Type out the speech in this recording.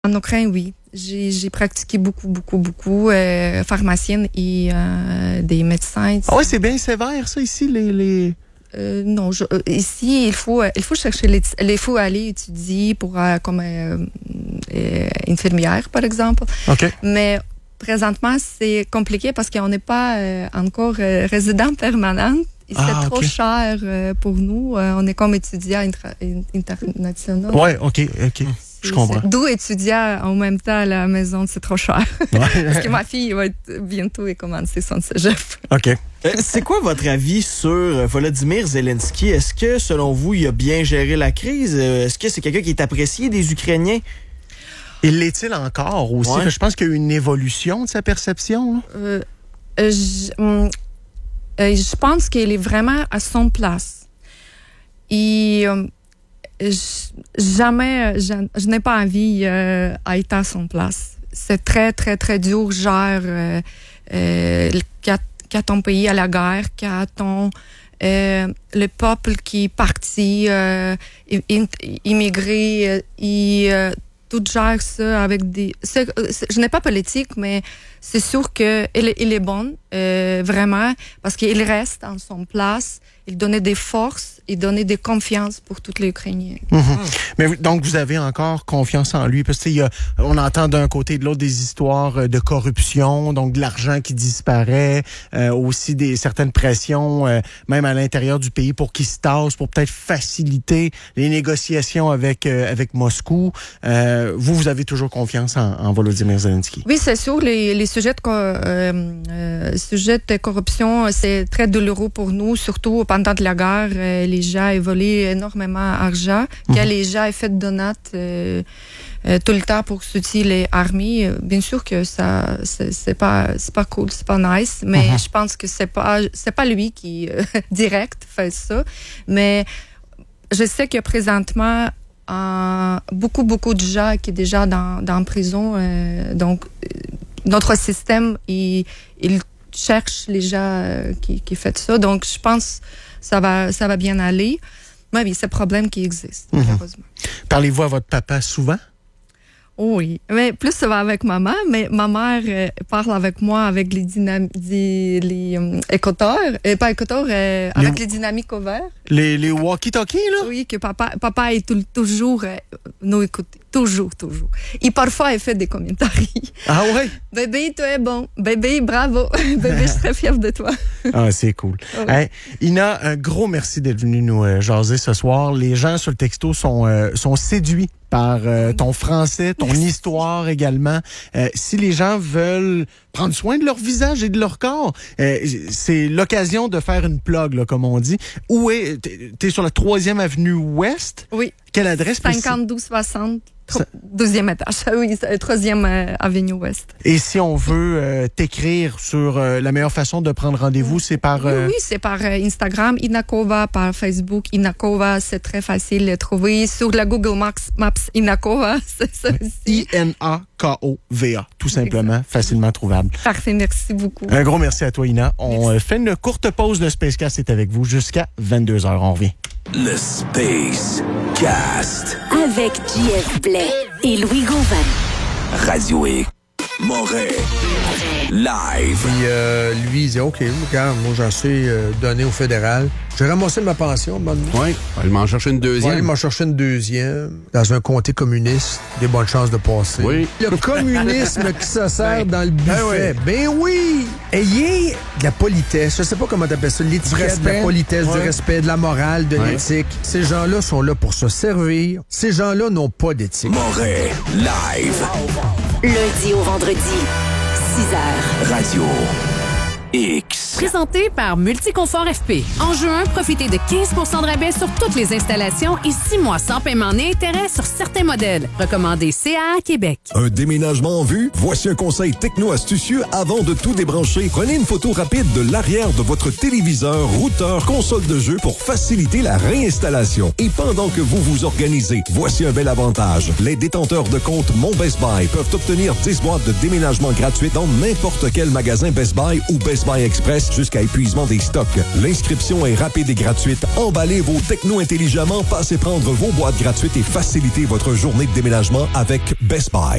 En Ukraine, oui. J'ai pratiqué beaucoup, pharmacienne et des médecins. Ah ouais, c'est bien sévère, ça, ici, les... Non, ici, il faut chercher, il faut aller étudier pour comme infirmière, par exemple. OK. Mais présentement, c'est compliqué parce qu'on n'est pas encore résident permanent. Et c'est trop cher pour nous. On est comme étudiants internationaux. Ouais, OK. Je comprends. D'où étudier en même temps à la maison, c'est trop cher. Ouais. Parce que ma fille va bientôt commencer son cégep. OK. C'est quoi votre avis sur Volodymyr Zelensky? Est-ce que, selon vous, il a bien géré la crise? Est-ce que c'est quelqu'un qui est apprécié des Ukrainiens? Et l'est-il encore aussi? Ouais. Je pense qu'il y a eu une évolution de sa perception. Je pense qu'il est vraiment à son place. Et je n'ai pas envie à être à son place. C'est très, très, très dur, genre, quand ton pays à la guerre, quand le peuple qui est parti, immigré, tout gère ça avec des... je n'ai pas politique, mais c'est sûr qu'il est bon, vraiment, parce qu'il reste en son place, il donnait des forces, il donnait des confiances pour tous les Ukrainiens. Mm-hmm. Mais donc, vous avez encore confiance en lui, parce que on entend d'un côté et de l'autre des histoires de corruption, donc de l'argent qui disparaît, aussi certaines pressions, même à l'intérieur du pays, pour qu'il se tasse, pour peut-être faciliter les négociations avec Moscou. Vous avez toujours confiance en Volodymyr Zelensky? Oui, c'est sûr. Les sujets de corruption, c'est très douloureux pour nous, surtout pendant la guerre. Les gens ont volé énormément d'argent. Quand les gens ont fait de donates tout le temps pour soutenir les armées, bien sûr que ça, c'est pas cool, c'est pas nice, mais je pense que c'est pas lui qui direct fait ça. Mais je sais que présentement, beaucoup de gens qui sont déjà dans prison, donc notre système, il cherche les gens qui font ça. Donc, je pense que ça va bien aller. Mais oui, c'est un problème qui existe, malheureusement. Parlez-vous à votre papa souvent? Oui, mais plus souvent avec maman, mais ma mère parle avec moi avec les écouteurs, pas écouteurs, avec les dynamiques ouvertes. Les walkie-talkies, là? Oui, que papa est toujours nous écoute, toujours. Et parfois, il fait des commentaires. Ah ouais? Bébé, tu es bon. Bébé, bravo. Bébé, je suis très fière de toi. Ah, c'est cool. Oui. Hey, Ina, un gros merci d'être venue nous jaser ce soir. Les gens sur le texto sont séduits par ton français, ton histoire également. Si les gens veulent prendre soin de leur visage et de leur corps, c'est l'occasion de faire une plug, là, comme on dit. Où est... T'es sur la 3e avenue Ouest? Oui. Quelle adresse? 52-60. 12e étage. Oui, 3e avenue Ouest. Et si on veut t'écrire sur la meilleure façon de prendre rendez-vous, c'est par... Oui, c'est par Instagram, Inakova, par Facebook, Inakova, c'est très facile de trouver. Sur la Google Maps, Inakova, c'est ça aussi. INAKOVA, tout simplement, facilement trouvable. Parfait, merci beaucoup. Un gros merci à toi, Ina. On fait une courte pause. Le Spacecast est avec vous jusqu'à 22h. On revient. Le Space Cast. Avec JF Blais et Louis Gauvin. Radio X. Montréal. Live. Puis lui, il dit, OK, regarde, moi, j'en suis donné au fédéral. J'ai ramassé ma pension, bonne nuit. Oui, il m'en chercher une deuxième. Oui, il m'en cherché une deuxième. Dans un comté communiste, des bonnes chances de passer. Oui. Le communisme qui se sert dans le buffet. Ben oui! Ayez de la politesse. Je sais pas comment t'appelles ça. L'étiquette, de la politesse, du respect, de la morale, de l'éthique. Ces gens-là sont là pour se servir. Ces gens-là n'ont pas d'éthique. Montréal. Live. Lundi au vendredi, 6h. Radio X. Présenté par Multiconfort FP. En juin, profitez de 15 % de rabais sur toutes les installations et 6 mois sans paiement ni intérêt sur certains modèles. Recommandé CA Québec. Un déménagement en vue? Voici un conseil techno-astucieux avant de tout débrancher. Prenez une photo rapide de l'arrière de votre téléviseur, routeur, console de jeu pour faciliter la réinstallation. Et pendant que vous vous organisez, voici un bel avantage. Les détenteurs de compte Mon Best Buy peuvent obtenir 10 boîtes de déménagement gratuites dans n'importe quel magasin Best Buy ou Best Buy Express jusqu'à épuisement des stocks. L'inscription est rapide et gratuite. Emballez vos technos intelligemment, passez prendre vos boîtes gratuites et facilitez votre journée de déménagement avec Best Buy.